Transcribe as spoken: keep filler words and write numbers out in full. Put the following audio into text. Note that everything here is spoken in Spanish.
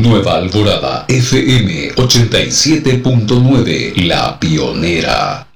Nueva Alborada F M ochenta y siete punto nueve, la pionera.